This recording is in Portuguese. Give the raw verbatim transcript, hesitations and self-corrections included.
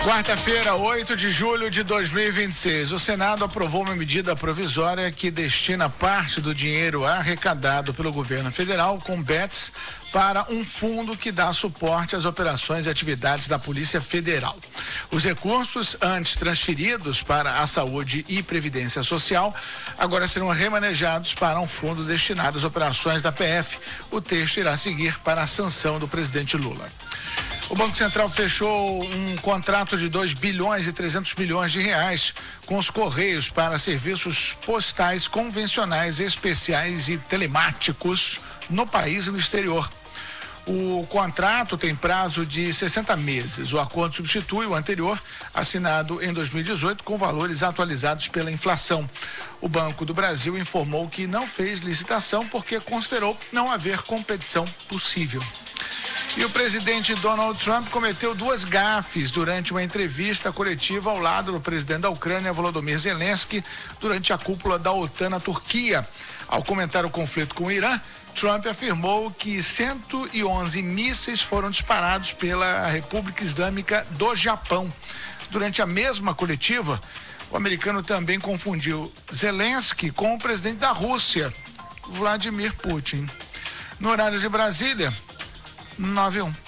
Quarta-feira, oito de julho de dois mil e vinte e seis, o Senado aprovou uma medida provisória que destina parte do dinheiro arrecadado pelo governo federal com B E Ts para um fundo que dá suporte às operações e atividades da Polícia Federal. Os recursos antes transferidos para a saúde e previdência social agora serão remanejados para um fundo destinado às operações da P F. O texto irá seguir para a sanção do presidente Lula. O Banco Central fechou um contrato de dois bilhões e trezentos milhões de reais com os Correios para serviços postais convencionais, especiais e telemáticos no país e no exterior. O contrato tem prazo de sessenta meses. O acordo substitui o anterior, assinado em dois mil e dezoito, com valores atualizados pela inflação. O Banco do Brasil informou que não fez licitação porque considerou não haver competição possível. E o presidente Donald Trump cometeu duas gafes durante uma entrevista coletiva ao lado do presidente da Ucrânia, Volodymyr Zelensky, durante a cúpula da OTAN na Turquia. Ao comentar o conflito com o Irã, Trump afirmou que cento e onze mísseis foram disparados pela República Islâmica do Japão. Durante a mesma coletiva, o americano também confundiu Zelensky com o presidente da Rússia, Vladimir Putin. No horário de Brasília, nove e um.